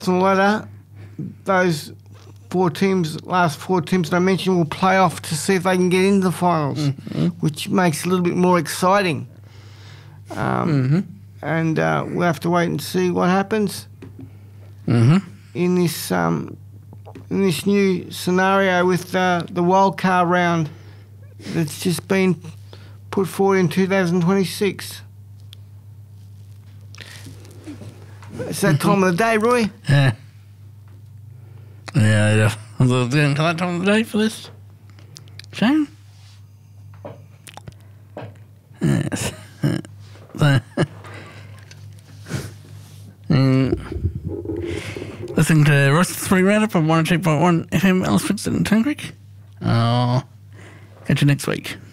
ladder, those last four teams that I mentioned will play off to see if they can get into the finals, which makes it a little bit more exciting. And we'll have to wait and see what happens in this new scenario with the wildcard round that's just been put forward in 2026. It's that time of the day, Roy. Yeah. Yeah, I'm doing that time of the day for this. Shane? Yes. Listening to Ross's Spring Roundup on 102.1 FM Alice Princeton and Tone Creek. I'll catch you next week.